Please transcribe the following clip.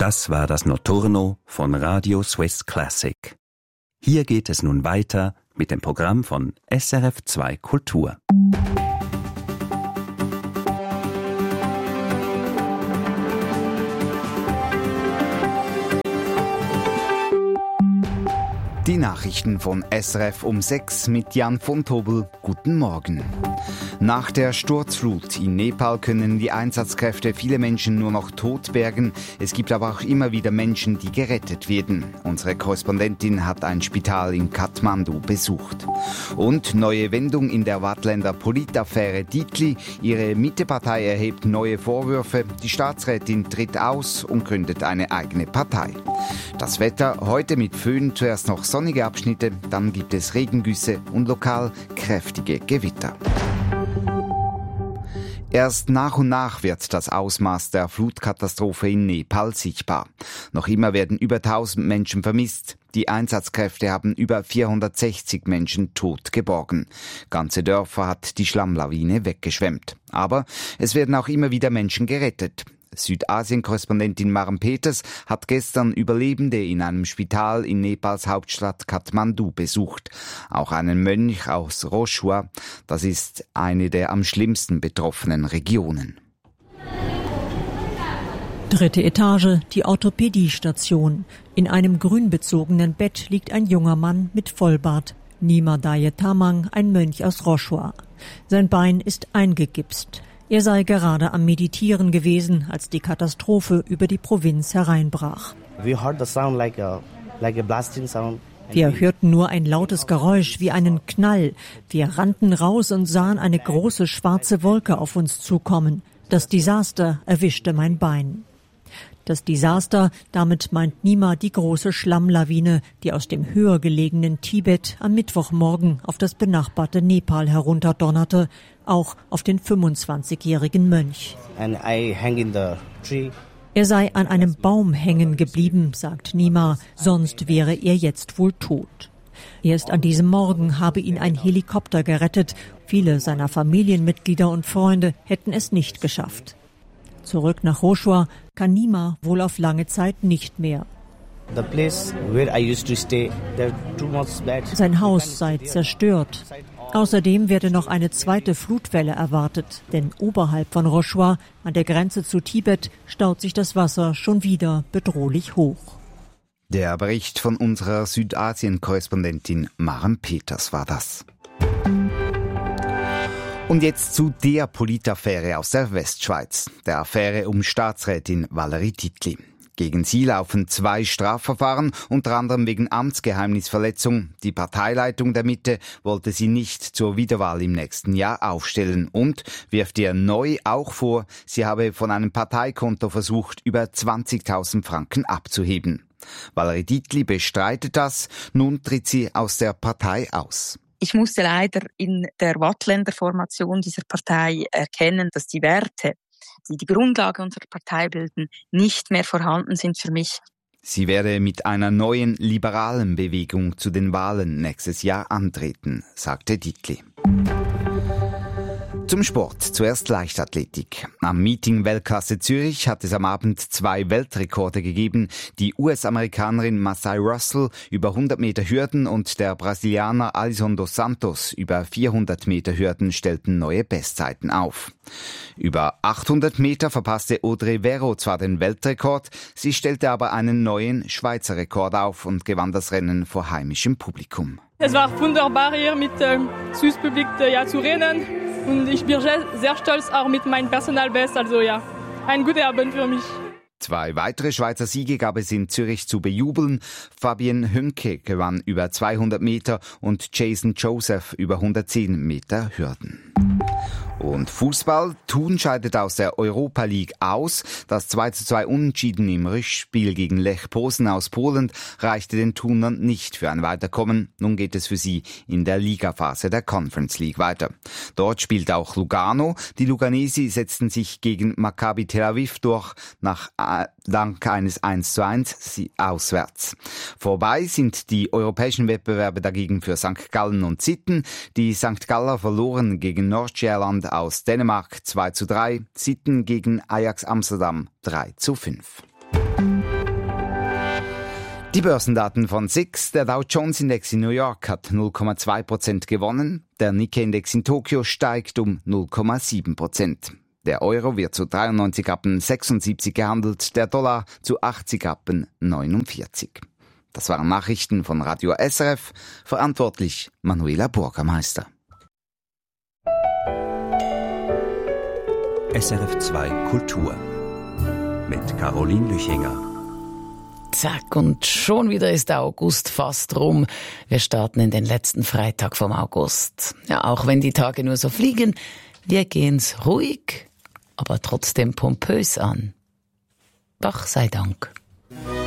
Das war das Notturno von Radio Swiss Classic. Hier geht es nun weiter mit dem Programm von SRF 2 Kultur. Die Nachrichten von SRF um 6 mit Jan von Tobel. Guten Morgen. Nach der Sturzflut in Nepal können die Einsatzkräfte viele Menschen nur noch tot bergen. Es gibt aber auch immer wieder Menschen, die gerettet werden. Unsere Korrespondentin hat ein Spital in Kathmandu besucht. Und neue Wendung in der Waadtländer Politaffäre Dietli. Ihre Mittepartei erhebt neue Vorwürfe. Die Staatsrätin tritt aus und gründet eine eigene Partei. Das Wetter heute mit Föhn, zuerst noch sonnige Abschnitte, dann gibt es Regengüsse und lokal kräftige Gewitter. Erst nach und nach wird das Ausmaß der Flutkatastrophe in Nepal sichtbar. Noch immer werden über 1000 Menschen vermisst. Die Einsatzkräfte haben über 460 Menschen tot geborgen. Ganze Dörfer hat die Schlammlawine weggeschwemmt. Aber es werden auch immer wieder Menschen gerettet. Südasien-Korrespondentin Maren Peters hat gestern Überlebende in einem Spital in Nepals Hauptstadt Kathmandu besucht. Auch einen Mönch aus Roshua. Das ist eine der am schlimmsten betroffenen Regionen. 3. Etage, die Orthopädiestation. In einem grünbezogenen Bett liegt ein junger Mann mit Vollbart. Nima Daye Tamang, ein Mönch aus Roshua. Sein Bein ist eingegipst. Er sei gerade am Meditieren gewesen, als die Katastrophe über die Provinz hereinbrach. Wir hörten nur ein lautes Geräusch wie einen Knall. Wir rannten raus und sahen eine große schwarze Wolke auf uns zukommen. Das Desaster erwischte mein Bein. Das Desaster, damit meint Nima die große Schlammlawine, die aus dem höher gelegenen Tibet am Mittwochmorgen auf das benachbarte Nepal herunterdonnerte, auch auf den 25-jährigen Mönch. Er sei an einem Baum hängen geblieben, sagt Nima, sonst wäre er jetzt wohl tot. Erst an diesem Morgen habe ihn ein Helikopter gerettet. Viele seiner Familienmitglieder und Freunde hätten es nicht geschafft. Zurück nach Roshua kann Nima wohl auf lange Zeit nicht mehr. Sein Haus sei zerstört. Außerdem werde noch eine zweite Flutwelle erwartet, denn oberhalb von Roshua, an der Grenze zu Tibet, staut sich das Wasser schon wieder bedrohlich hoch. Der Bericht von unserer Südasien-Korrespondentin Maren Peters war das. Und jetzt zu der Politaffäre aus der Westschweiz, der Affäre um Staatsrätin Valerie Dietli. Gegen sie laufen 2 Strafverfahren, unter anderem wegen Amtsgeheimnisverletzung. Die Parteileitung der Mitte wollte sie nicht zur Wiederwahl im nächsten Jahr aufstellen und wirft ihr neu auch vor, sie habe von einem Parteikonto versucht, über 20.000 Franken abzuheben. Valerie Dietli bestreitet das, nun tritt sie aus der Partei aus. Ich musste leider in der Waadtländer Formation dieser Partei erkennen, dass die Werte, die die Grundlage unserer Partei bilden, nicht mehr vorhanden sind für mich. Sie werde mit einer neuen liberalen Bewegung zu den Wahlen nächstes Jahr antreten, sagte Dietli. Zum Sport. Zuerst Leichtathletik. Am Meeting Weltklasse Zürich hat es am Abend 2 Weltrekorde gegeben. Die US-Amerikanerin Masai Russell über 100 Meter Hürden und der Brasilianer Alisson dos Santos über 400 Meter Hürden stellten neue Bestzeiten auf. Über 800 Meter verpasste Audrey Vero zwar den Weltrekord, sie stellte aber einen neuen Schweizer Rekord auf und gewann das Rennen vor heimischem Publikum. Es war wunderbar hier mit Swiss Public zu rennen und ich bin sehr stolz auch mit meinem Personalbest, also ja, ein guter Abend für mich. 2 weitere Schweizer Siege gab es in Zürich zu bejubeln. Fabienne Hünke gewann über 200 Meter und Jason Joseph über 110 Meter Hürden. Und Fußball. Thun scheidet aus der Europa League aus. Das 2:2 Unentschieden im Rückspiel gegen Lech Posen aus Polen reichte den Thunern nicht für ein Weiterkommen. Nun geht es für sie in der Ligaphase der Conference League weiter. Dort spielt auch Lugano. Die Luganesi setzten sich gegen Maccabi Tel Aviv durch dank eines 1:1 auswärts. Vorbei sind die europäischen Wettbewerbe dagegen für St. Gallen und Sitten. Die St. Galler verloren gegen Nordjylland aus Dänemark 2:3, Sitten gegen Ajax Amsterdam 3:5. Die Börsendaten von SIX. Der Dow Jones Index in New York hat 0,2% gewonnen. Der Nikkei-Index in Tokio steigt um 0,7%. Der Euro wird zu 93,76 gehandelt, der Dollar zu 80,49. Das waren Nachrichten von Radio SRF. Verantwortlich Manuela Burgermeister. SRF 2 Kultur mit Caroline Lüchinger. Zack, und schon wieder ist der August fast rum. Wir starten in den letzten Freitag vom August. Ja, auch wenn die Tage nur so fliegen, wir gehen's ruhig, aber trotzdem pompös an. Doch sei Dank.